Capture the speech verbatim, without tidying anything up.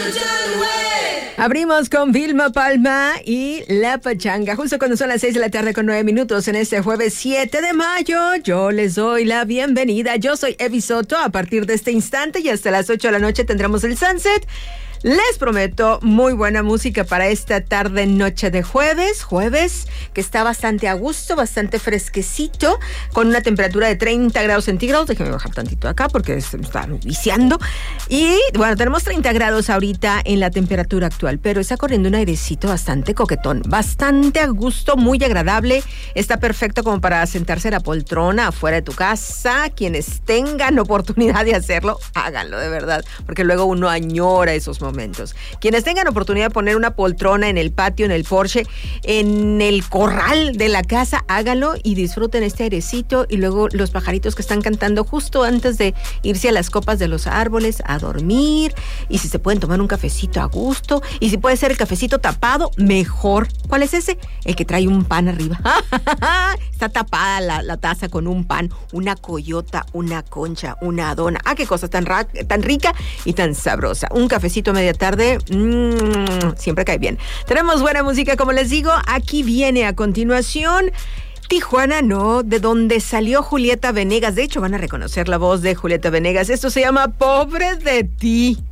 Abrimos con Vilma Palma y La Pachanga, justo cuando son las seis de la tarde con nueve minutos en este jueves siete de mayo. Yo les doy la bienvenida. Yo soy Evi Soto. A partir de este instante y hasta las ocho de la noche tendremos el Sunset. Les prometo muy buena música para esta tarde, noche de jueves, jueves que está bastante a gusto, bastante fresquecito, con una temperatura de treinta grados centígrados. Déjenme bajar tantito acá porque se me está viciando. Y bueno, tenemos treinta grados ahorita en la temperatura actual, pero está corriendo un airecito bastante coquetón, bastante a gusto, muy agradable. Está perfecto como para sentarse en la poltrona afuera de tu casa. Quienes tengan oportunidad de hacerlo, háganlo de verdad, porque luego uno añora esos momentos. momentos. Quienes tengan oportunidad de poner una poltrona en el patio, en el porche, en el corral de la casa, háganlo y disfruten este airecito y luego los pajaritos que están cantando justo antes de irse a las copas de los árboles a dormir. Y si se pueden tomar un cafecito a gusto, y si puede ser el cafecito tapado, mejor. ¿Cuál es ese? El que trae un pan arriba. Está tapada la, la taza con un pan, una coyota, una concha, una dona. Ah, qué cosa tan, ra- tan rica y tan sabrosa. Un cafecito media tarde, mmm, siempre cae bien. Tenemos buena música, como les digo. Aquí viene a continuación Tijuana No, de donde salió Julieta Venegas. De hecho, van a reconocer la voz de Julieta Venegas. Esto se llama Pobre de Ti.